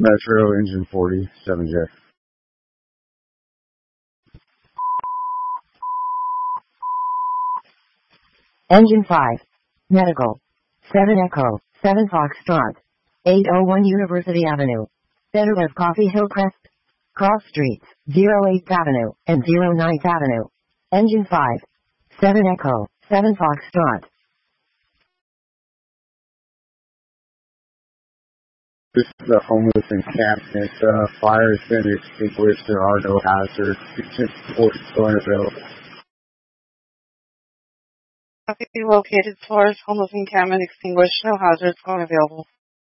Metro engine 40, 7J. Engine 5. Medical. 7 Echo, 7 Foxtrot. 801 University Avenue. Betterlive Coffee Hillcrest. Cross Streets, 08th Avenue, and 09th Avenue. Engine 5. 7 Echo, 7 Foxtrot. This is a homeless encampment. Fire has been extinguished. There are no hazards. Support is going available. Located floors, homeless encampment extinguished, no hazards going available.